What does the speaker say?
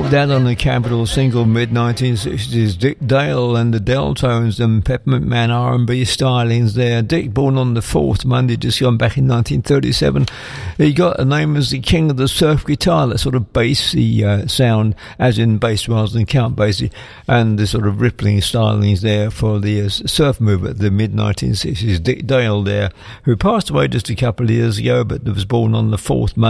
That on the Capitol single mid-1960s, Dick Dale and the Deltones and Peppermint Man R&B stylings there. Dick, born on the 4th Monday, just gone back in 1937. He got a name as the king of the surf guitar, that sort of bassy sound, as in bass rather than Count Basie, and the sort of rippling stylings there for the surf movement, the mid-1960s. Dick Dale there, who passed away just a couple of years ago, but was born on the 4th Monday.